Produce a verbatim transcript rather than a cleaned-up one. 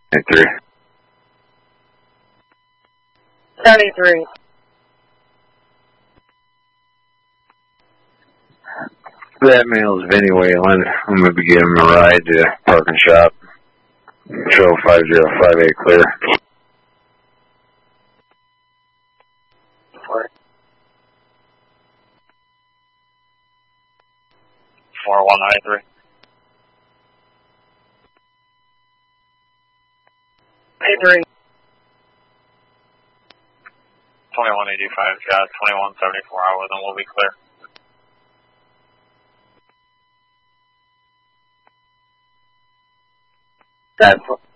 three. seventy-three. That male's Vinny Whalen. I'm going to be giving him a ride to Park and Shop. Show five zero five eight clear. four one nine three. eighty-three. twenty-one eighty-five, got twenty-one seventy-four hours, and we'll be clear. That's